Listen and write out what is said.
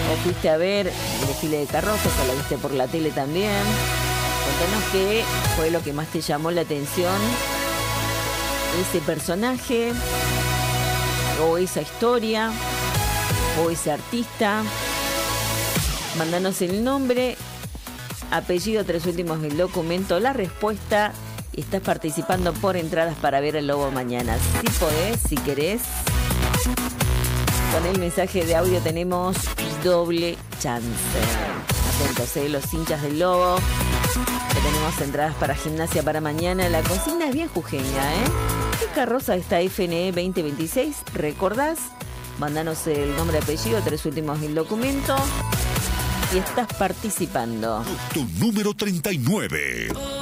o fuiste a ver el desfile de carrozas o la viste por la tele también. Contanos qué fue lo que más te llamó la atención, ese personaje o esa historia o ese artista. Mándanos el nombre, apellido, 3 últimos del documento, la respuesta, y estás participando por entradas para ver al Lobo mañana. Si podés, si querés, con el mensaje de audio tenemos doble chance. Atentos, los hinchas del Lobo, que tenemos entradas para Gimnasia para mañana. La consigna es bien jujeña, ¿Qué carroza está FNE 2026? ¿Recordás? Mándanos el nombre, apellido, 3 últimos del documento, y estás participando. Tu número 39.